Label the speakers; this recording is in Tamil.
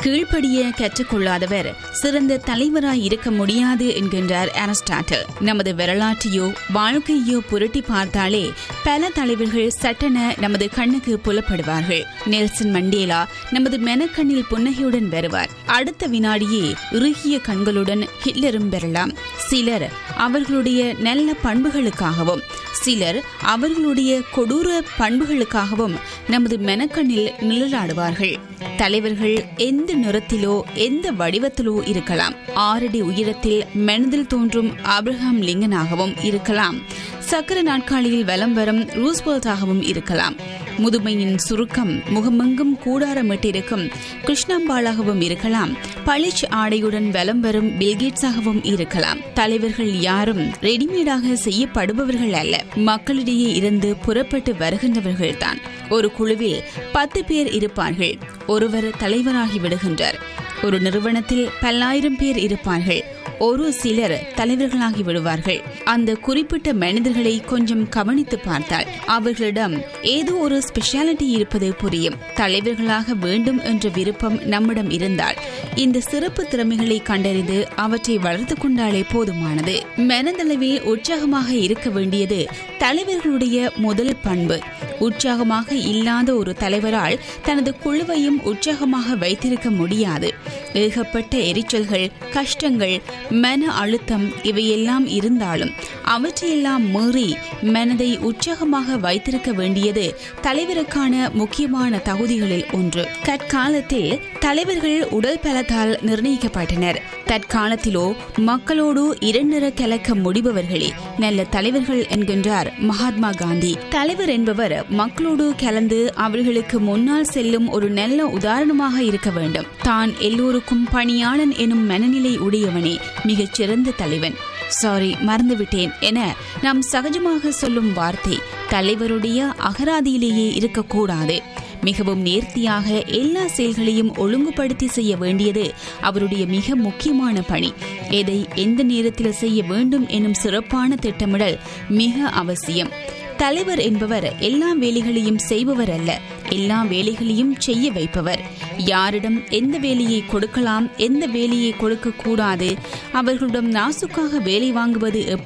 Speaker 1: கீழ்ப்படிய கற்றுக்கொள்ளாதவர் சிறந்த தலைவராய் இருக்க முடியாது என்கின்றார் அரிஸ்டாட்டில். நமது வரலாற்றையோ வாழ்க்கையோ புரட்டி பார்த்தாலே பல தலைவர்கள் சட்டென நமது கண்ணுக்கு புலப்படுவார்கள். நெல்சன் மண்டேலா நமது மெனக்கண்ணில் புன்னகையுடன் வருவார். அடுத்த வினாடியே இறுகிய கண்களுடன் ஹிட்லரும் வரலாம். சிலர் அவர்களுடைய நல்ல பண்புகளுக்காகவும் சிலர் அவர்களுடைய கொடூர பண்புகளுக்காகவும் நமது மெனக்கண்ணில் நிழலாடுவார்கள். தலைவர்கள் எந்த நிறத்திலோ எந்த வடிவத்திலோ இருக்கலாம். 6 அடி உயரத்தில் மனதில் தோன்றும் ஆப்ரஹாம் லிங்கனாகவும் இருக்கலாம். சக்கர நாட்காலியில் வலம் வரும் ரூஸ்வெல்ட்டாகவும் இருக்கலாம். முதுமையின் சுருக்கம் முகமெங்கும் கூடாரமிட்டிருக்கும் கிருஷ்ணாம்பாளாகவும் இருக்கலாம். பளிச் ஆடையுடன் வலம் வரும் பில்கேட்ஸாகவும் இருக்கலாம். தலைவர்கள் யாரும் ரெடிமேடாக செய்யப்படுபவர்கள் அல்ல, மக்களிடையே இருந்து புறப்பட்டு வருகின்றவர்கள்தான். ஒரு குழுவில் 10 பேர் இருப்பார்கள். ஒருவர் தலைவராகி விடுகின்றார். ஒரு நிறுவனத்தில் பல்லாயிரம் பேர் இருப்பார்கள். ஒரு சிலர் தலைவர்களாகி விடுவார்கள். அந்த குறிப்பிட்ட மனிதர்களை கொஞ்சம் கவனித்து பார்த்தால் அவர்களிடம் ஏதோ ஒரு ஸ்பெஷாலிட்டி இருப்பது புரியும். தலைவர்களாக வேண்டும் என்ற விருப்பம் நம்மிடம் இருந்தால் இந்த சிறப்பு திறமைகளை கண்டறிந்து அவற்றை வளர்த்து கொண்டாலே போதுமானது. மனதளவில் உற்சாகமாக இருக்க வேண்டியது தலைவர்களுடைய முதல் பண்பு. உற்சாகமாக இல்லாத ஒரு தலைவரால் தனது குழுவையும் உற்சாகமாக வைத்திருக்க முடியாது. ஏகப்பட்ட எரிச்சல்கள், கஷ்டங்கள், மன அழுத்தம் இவையெல்லாம் இருந்தாலும் அவற்றையெல்லாம் மீறி மனதை உற்சாகமாக வைத்திருக்க வேண்டியது தலைவருக்கான முக்கியமான தகுதிகளில் ஒன்று. கற்காலத்தில் தலைவர்கள் உடல் பலத்தால் நிர்ணயிக்கப்பட்டனர். தற்காலத்திலோ மக்களோடு இரண்டர கலக்க முடிபவர்களே நல்ல தலைவர்கள் என்கின்றார் மகாத்மா காந்தி. தலைவர் என்பவர் மக்களோடு கலந்து அவர்களுக்கு முன்னால் செல்லும் ஒரு நல்ல உதாரணமாக இருக்க வேண்டும். தான் எல்லோருக்கும் பணியாளன் எனும் மனநிலை உடையவனே மிகச் சிறந்த தலைவன். மறந்துவிட்டேன் என நாம் சகஜமாக சொல்லும் வார்த்தை தலைவருடைய அகராதியிலேயே இருக்கக்கூடாது. மிகவும் நேர்த்தியாக எல்லா செயல்களையும் ஒழுங்குபடுத்தி செய்ய வேண்டியது அவருடைய மிக முக்கியமான பணி. எதை எந்த நேரத்தில் செய்ய வேண்டும் எனும் சிறப்பான திட்டமிடல் மிக அவசியம். தலைவர் என்பவர் எல்லா வேலைகளையும் செய்பவர் அல்ல, எல்லா வேலைகளையும் செய்ய வைப்பவர். யாரிடம் எந்த வேலையை கொடுக்கலாம், எந்த வேலையை கொடுக்க கூடாது, அவர்களிடம் நாசுக்காக வேலை வாங்குவது